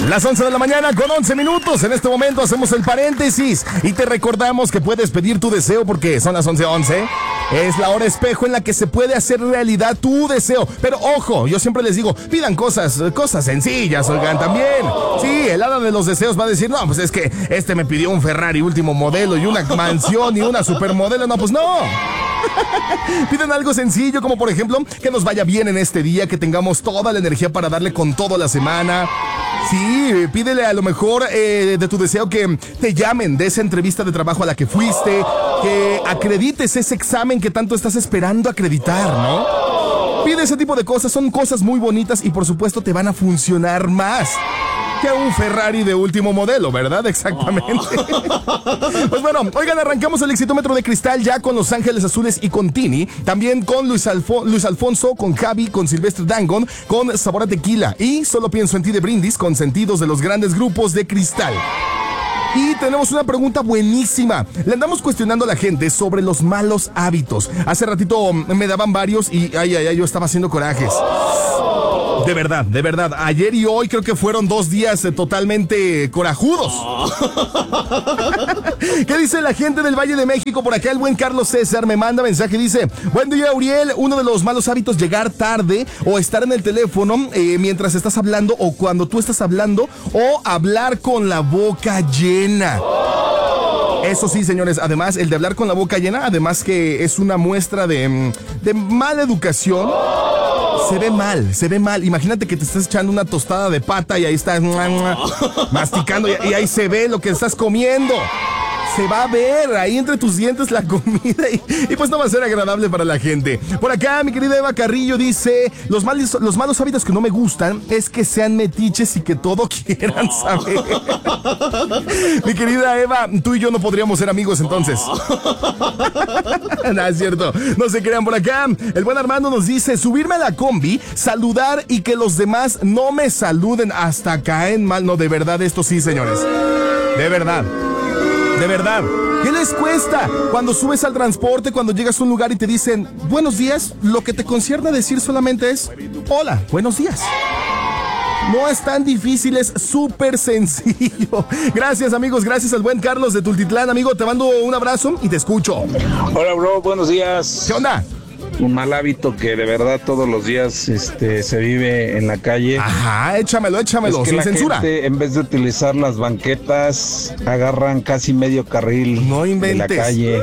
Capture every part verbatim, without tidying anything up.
Las once de la mañana con once minutos. En este momento hacemos el paréntesis y te recordamos que puedes pedir tu deseo porque son las once once. Es la hora espejo en la que se puede hacer realidad tu deseo. Pero ojo, yo siempre les digo, pidan cosas, cosas sencillas, oigan, también. Sí, el hada de los deseos va a decir, no, pues es que este me pidió un Ferrari último modelo y una mansión y una supermodelo. No, pues no. Piden algo sencillo, como por ejemplo, que nos vaya bien en este día, que tengamos toda la energía para darle con toda la semana. Sí, pídele a lo mejor eh, de tu deseo que te llamen de esa entrevista de trabajo a la que fuiste, que acredites ese examen que tanto estás esperando acreditar, ¿no? Pide ese tipo de cosas, son cosas muy bonitas y por supuesto te van a funcionar más que un Ferrari de último modelo, ¿verdad? Exactamente. Pues bueno, oigan, arrancamos el Exitómetro de Cristal ya con Los Ángeles Azules y con Tini, también con Luis, Alfo- Luis Alfonso, con Javi, con Silvestre Dangond, con Sabor a Tequila y Solo Pienso en Ti de Brindis, con sentidos de los grandes grupos de Cristal. Y tenemos una pregunta buenísima. Le andamos cuestionando a la gente sobre los malos hábitos. Hace ratito me daban varios y ay, ay, ay, yo estaba haciendo corajes. De verdad, de verdad. Ayer y hoy creo que fueron dos días eh, totalmente corajudos. ¿Qué dice la gente del Valle de México? Por acá el buen Carlos César me manda mensaje. Dice, buen día, Uriel. Uno de los malos hábitos, llegar tarde o estar en el teléfono eh, mientras estás hablando o cuando tú estás hablando o hablar con la boca llena. Eso sí, señores, además, el de hablar con la boca llena, además que es una muestra de, de mala educación. Se ve mal, se ve mal. Imagínate que te estás echando una tostada de pata y ahí estás masticando y, y ahí se ve lo que estás comiendo. Se va a ver ahí entre tus dientes la comida y, y pues no va a ser agradable para la gente. Por acá, mi querida Eva Carrillo dice, los, malos, los malos hábitos que no me gustan es que sean metiches y que todo quieran saber. Mi querida Eva, tú y yo no podríamos ser amigos entonces. No, es cierto, no se crean. Por acá, el buen Armando nos dice, subirme a la combi, saludar y que los demás no me saluden, hasta caen mal. No, de verdad, esto sí, señores. De verdad. De verdad, ¿qué les cuesta? Cuando subes al transporte, cuando llegas a un lugar y te dicen buenos días, lo que te concierne decir solamente es hola, buenos días. No es tan difícil, es súper sencillo. Gracias, amigos, gracias al buen Carlos de Tultitlán. Amigo, te mando un abrazo y te escucho. Hola, bro, buenos días. ¿Qué onda? Un mal hábito que de verdad todos los días este, se vive en la calle. Ajá, échamelo, échamelo, es que sin la censura. Gente, en vez de utilizar las banquetas, agarran casi medio carril no de la calle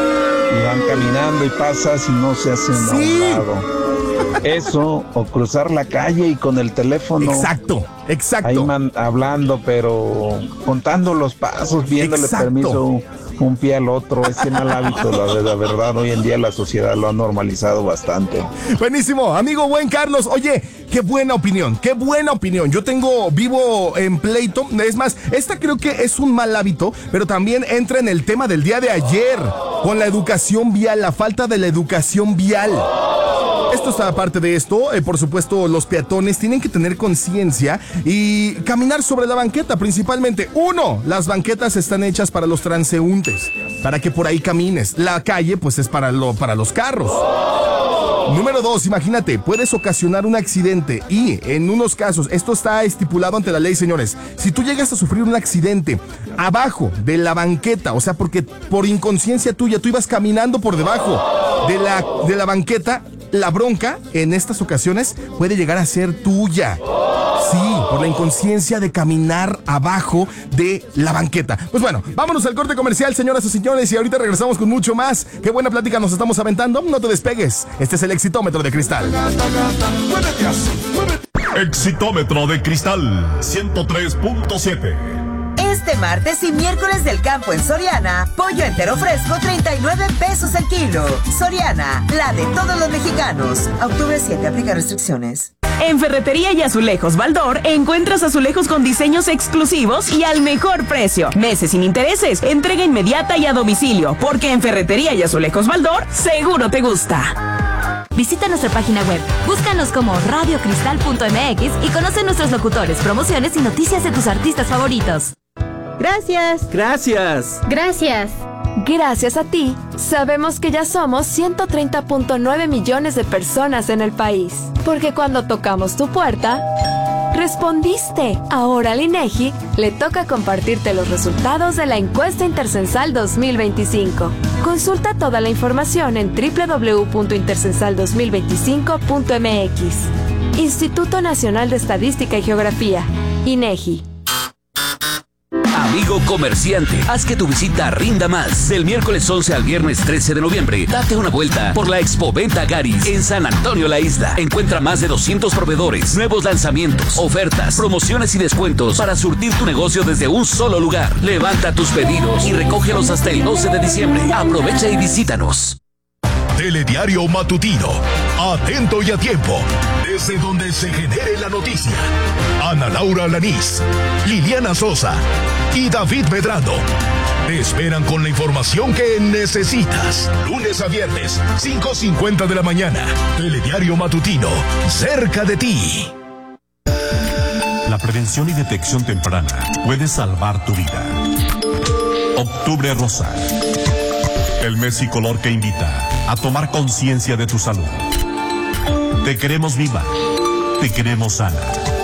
y van caminando y pasas y no se hacen sí. a un lado. Eso, o cruzar la calle y con el teléfono. Exacto, exacto. Ahí man, hablando, pero contando los pasos, viéndole exacto. permiso un pie al otro. Ese mal hábito, la, la verdad, hoy en día la sociedad lo ha normalizado bastante. Buenísimo, amigo buen Carlos. Oye, qué buena opinión, qué buena opinión. Yo tengo, vivo en pleito. Es más, esta creo que es un mal hábito, pero también entra en el tema del día de ayer, con la educación vial, la falta de la educación vial. Esto está aparte de esto, eh, por supuesto, los peatones tienen que tener conciencia y caminar sobre la banqueta, principalmente. Uno, las banquetas están hechas para los transeúntes, para que por ahí camines. La calle, pues, es para, lo, para los carros. Número dos, imagínate, puedes ocasionar un accidente y en unos casos, esto está estipulado ante la ley, señores, si tú llegas a sufrir un accidente abajo de la banqueta, o sea, porque por inconsciencia tuya, tú ibas caminando por debajo de la, de la banqueta, la bronca en estas ocasiones puede llegar a ser tuya. Sí, por la inconsciencia de caminar abajo de la banqueta. Pues bueno, vámonos al corte comercial, señoras y señores, y ahorita regresamos con mucho más. Qué buena plática nos estamos aventando. No te despegues. Este es el Exitómetro de Cristal. Exitómetro de Cristal ciento tres punto siete. Este martes y miércoles del campo en Soriana, pollo entero fresco treinta y nueve pesos el kilo. Soriana, la de todos los mexicanos. octubre siete, aplica restricciones. En Ferretería y Azulejos Baldor encuentras azulejos con diseños exclusivos y al mejor precio. Meses sin intereses, entrega inmediata y a domicilio, porque en Ferretería y Azulejos Baldor seguro te gusta. Visita nuestra página web, búscanos como radio cristal punto m x y conoce nuestros locutores, promociones y noticias de tus artistas favoritos. Gracias. Gracias. Gracias. Gracias a ti, sabemos que ya somos ciento treinta punto nueve millones de personas en el país. Porque cuando tocamos tu puerta, ¡Respondiste! Ahora al INEGI le toca compartirte los resultados de la encuesta Intercensal dos mil veinticinco. Consulta toda la información en doble u doble u doble u punto intercensal dos mil veinticinco punto m x. Instituto Nacional de Estadística y Geografía, INEGI. Amigo comerciante, haz que tu visita rinda más. Del miércoles once al viernes trece de noviembre, date una vuelta por la Expoventa Garis en San Antonio La Isla. Encuentra más de doscientos proveedores, nuevos lanzamientos, ofertas, promociones y descuentos para surtir tu negocio desde un solo lugar. Levanta tus pedidos y recógelos hasta el doce de diciembre. Aprovecha y visítanos. Telediario Matutino. Atento y a tiempo. Desde donde se genere la noticia. Ana Laura Lanís, Liliana Sosa y David Medrano te esperan con la información que necesitas. Lunes a viernes, cinco cincuenta de la mañana. Telediario Matutino. Cerca de ti. La prevención y detección temprana puede salvar tu vida. Octubre Rosa. El mes y color que invita a tomar conciencia de tu salud. Te queremos viva, te queremos sana.